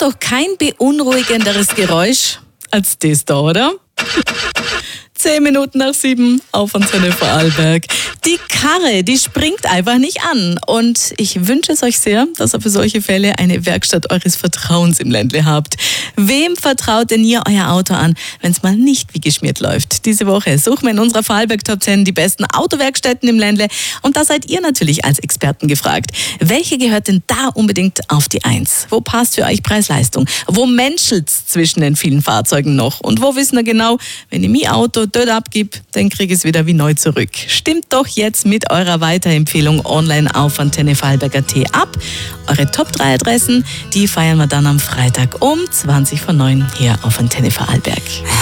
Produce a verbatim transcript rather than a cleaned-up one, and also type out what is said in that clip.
hat doch kein beunruhigenderes Geräusch als das da, oder? Zehn Minuten nach sieben auf Antenne Vorarlberg. Die Karre, die springt einfach nicht an. Und ich wünsche es euch sehr, dass ihr für solche Fälle eine Werkstatt eures Vertrauens im Ländle habt. Wem vertraut denn ihr euer Auto an, wenn es mal nicht wie geschmiert läuft? Diese Woche suchen wir in unserer Vorarlberg Top zehn die besten Autowerkstätten im Ländle. Und da seid ihr natürlich als Experten gefragt. Welche gehört denn da unbedingt auf die Eins? Wo passt für euch Preis-Leistung? Wo menschelt's zwischen den vielen Fahrzeugen noch? Und wo wissen wir genau, wenn ich mein Auto dort abgib, dann krieg ich es wieder wie neu zurück. Stimmt doch jetzt mit eurer Weiterempfehlung online auf Antenne Vorarlberg Punkt at ab. Eure Top drei Adressen, die feiern wir dann am Freitag um zwanzig vor neun hier auf Antenne Vorarlberg.